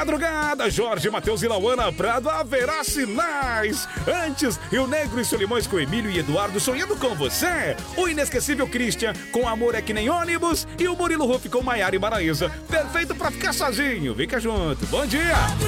madrugada, Jorge, Matheus e Lauana Prado, haverá sinais. Antes, Rio Negro e Solimões com Emílio e Eduardo sonhando com você. O inesquecível Christian com Amor é que nem ônibus. E o Murilo Ruff com Maiara e Maraísa. Perfeito pra ficar sozinho. Fica junto. Bom dia.